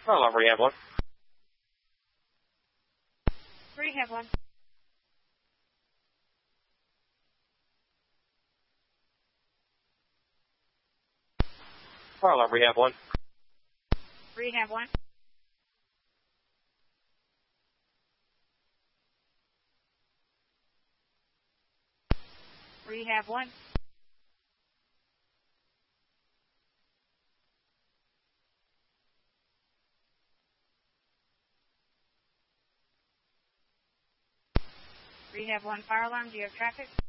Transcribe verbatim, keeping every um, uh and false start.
Fire alarm, rehab one. Rehab one. Fire alarm, rehab one. Rehab one. Rehab one. Rehab one, fire alarm, do you have traffic?